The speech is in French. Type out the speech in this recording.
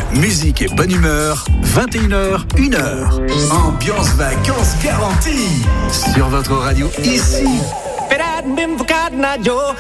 Musique et bonne humeur, 21h, 1h. Ambiance vacances garantie sur votre radio ici.